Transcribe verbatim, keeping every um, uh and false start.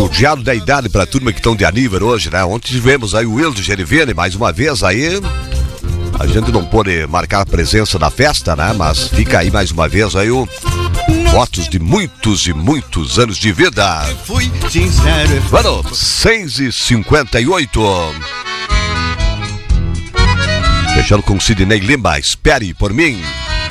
judiado da idade pra turma que estão de aniversário hoje, né? Ontem tivemos aí o Wildo Gerivene, mais uma vez aí. A gente não pôde marcar a presença na festa, né? Mas fica aí mais uma vez aí o fotos de muitos e muitos anos de vida. Mano, seis e cinquenta e oito. Fechando com Sidney Lima, espere por mim.